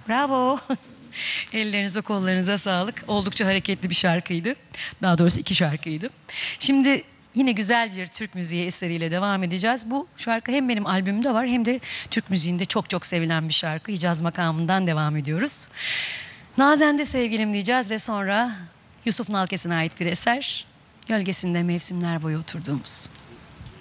Bravo. Ellerinize kollarınıza sağlık. Oldukça hareketli bir şarkıydı. Daha doğrusu 2 şarkıydı. Şimdi yine güzel bir Türk müziği eseriyle devam edeceğiz. Bu şarkı hem benim albümümde var hem de Türk müziğinde çok çok sevilen bir şarkı. Hicaz makamından devam ediyoruz. Nazen'de sevgilim diyeceğiz ve sonra Yusuf Nalkes'ine ait bir eser. Gölgesinde mevsimler boyu oturduğumuz.